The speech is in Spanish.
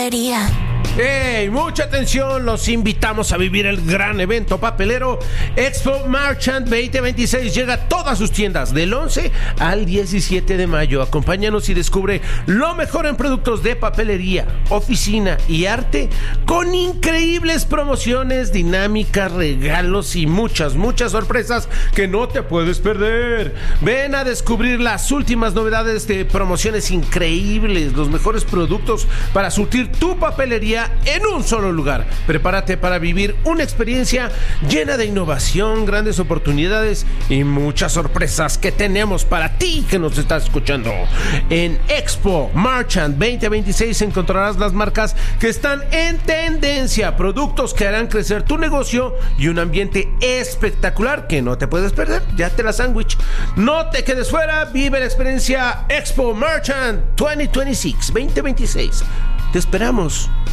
papelería. ¡Hey! Mucha atención, los invitamos a vivir el gran evento papelero Expo Marchand 2026. Llega a todas sus tiendas del 11 al 17 de mayo. Acompáñanos y descubre lo mejor en productos de papelería, oficina y arte, con increíbles promociones, dinámicas, regalos y muchas sorpresas que no te puedes perder. Ven a descubrir las últimas novedades de promociones increíbles, los mejores productos para surtir tu papelería en un solo lugar. Prepárate para vivir una experiencia llena de innovación, grandes oportunidades y muchas sorpresas que tenemos para ti que nos estás escuchando. En Expo Marchand 2026 encontrarás las marcas que están en tendencia, productos que harán crecer tu negocio y un ambiente espectacular que no te puedes perder. Ya te la sándwich. No te quedes fuera, vive la experiencia Expo Marchand 2026. Te esperamos.